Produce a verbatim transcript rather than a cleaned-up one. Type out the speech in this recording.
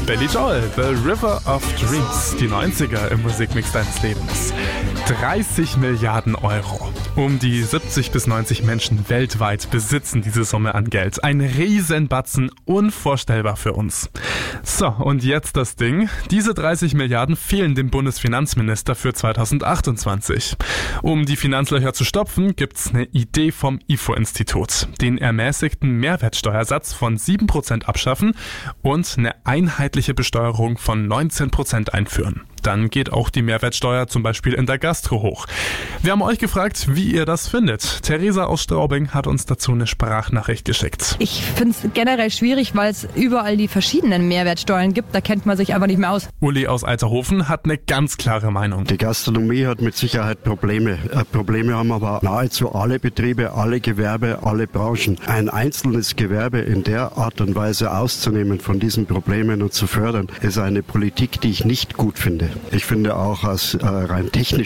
Billy Joel, The River of Dreams, die neunziger im Musikmix deines Lebens. dreißig Milliarden Euro. Um die siebzig bis neunzig Menschen weltweit besitzen diese Summe an Geld. Ein Riesenbatzen, unvorstellbar für uns. So, und jetzt das Ding. Diese dreißig Milliarden fehlen dem Bundesfinanzminister für zweitausendachtundzwanzig. Um die Finanzlöcher zu stopfen, gibt's eine Idee vom I F O-Institut. Den ermäßigten Mehrwertsteuersatz von sieben Prozent abschaffen und eine einheitliche Besteuerung von neunzehn Prozent einführen. Dann geht auch die Mehrwertsteuer zum Beispiel in der Gastro hoch. Wir haben euch gefragt, wie ihr das findet. Theresa aus Straubing hat uns dazu eine Sprachnachricht geschickt. Ich finde es generell schwierig, weil es überall die verschiedenen Mehrwertsteuern gibt. Da kennt man sich einfach nicht mehr aus. Uli aus Alterhofen hat eine ganz klare Meinung. Die Gastronomie hat mit Sicherheit Probleme. Äh, Probleme haben aber nahezu alle Betriebe, alle Gewerbe, alle Branchen. Ein einzelnes Gewerbe in der Art und Weise auszunehmen von diesen Problemen und zu fördern, ist eine Politik, die ich nicht gut finde. Ich finde auch aus äh, rein technisch